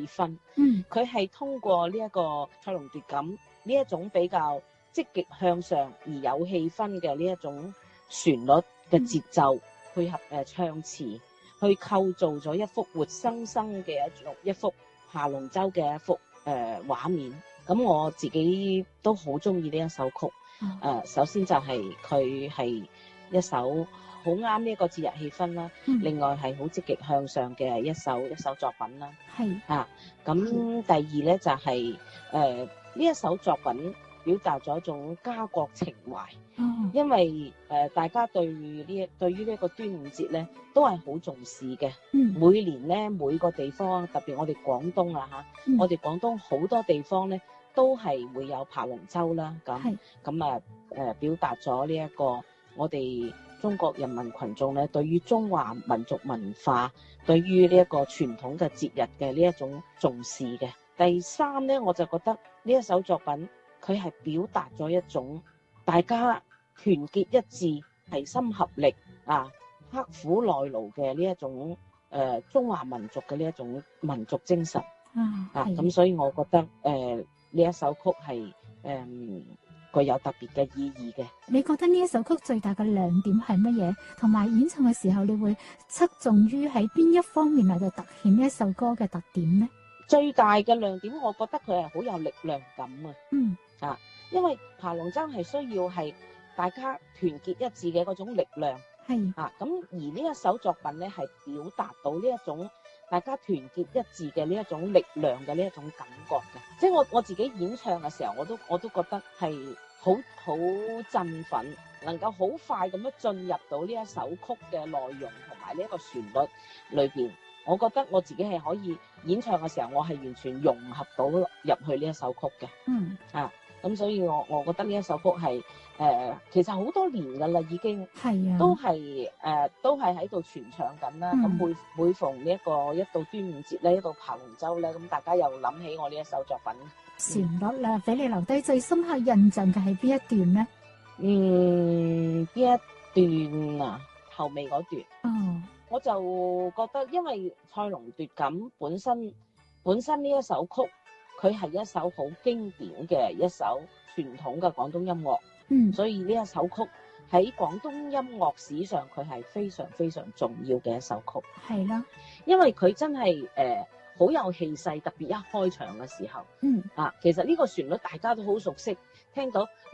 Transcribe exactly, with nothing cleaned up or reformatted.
氣氛。 嗯， 佢係通過呢一個賽龍奪錦呢一種比較積極向上而有氣氛嘅呢一種旋律嘅節奏，配合誒唱詞，去構造咗一幅活生生嘅一種一幅爬龍舟嘅一幅誒畫面。咁我自己都好中意呢一首曲。誒、 哦呃，首先就係佢係一首好啱呢一個節日氣氛啦。 嗯另外係好積極向上嘅一首一首作品啦。 係啊，咁第二咧就係誒呢一首作品表達咗一種家國情懷。 哦因為誒、呃、大家對呢一對於呢一個端午節咧都係好重視嘅。 嗯每年咧每個地方，特別我哋廣東啊嚇， 嗯我哋廣東好多地方咧都係會有爬龍舟啦。咁係咁啊誒表達咗呢一個我哋中國人民群眾咧對於中華民族文化，對於呢一個傳統嘅節日嘅呢一種重視嘅。第三咧，我就覺得呢一首作品佢係表達咗一種大家團結一致、齊心合力啊、刻苦耐勞嘅呢一種誒、呃、中華民族嘅呢一種民族精神啊啊。 係咁所以我覺得誒呢、呃、一首曲係誒、呃、具有特別嘅意義嘅。 你覺得呢一首曲最大嘅亮點係乜嘢？同埋演唱嘅時候，你會側重於喺邊一方面嚟到突顯呢一首歌嘅特點呢？ 最大嘅亮點，我覺得佢係好有力量感啊！ 嗯啊，因為爬龍舟係需要係大家團結一致嘅嗰種力量係啊。咁而呢一首作品咧，係表達到呢一種大家團結一致嘅呢一種力量嘅呢一種感覺嘅。即係我我自己演唱嘅時候，我都我都覺得係好好振奮，能夠好快咁樣進入到呢一首曲嘅內容同埋呢一個旋律裏邊。我覺得我自己係可以演唱嘅時候，我係完全融合到入去呢一首曲嘅。 嗯啊，咁所以我我覺得呢一首曲係誒、呃，其實好多年噶啦，已經係啊， 都係誒、呃，都係喺度傳唱緊啦。咁、 嗯每每逢呢、這、一個一到端午節咧，一到爬龍舟咧，咁大家又諗起我呢一首作品。 旋律啦，俾你留低最深刻印象嘅係邊一段呢？ 嗯，邊一段啊？後尾嗰段。 哦， 我就覺得，因為賽龍奪錦本身本身呢一首曲，佢係一首好經典嘅一首傳統嘅廣東音樂， 嗯所以呢一首曲喺廣東音樂史上，佢係非常非常重要嘅一首曲。 係啦， 因為佢真係誒好有氣勢，特別一開場嘅時候嗯啊，其實呢個旋律大家都好熟悉，聽到。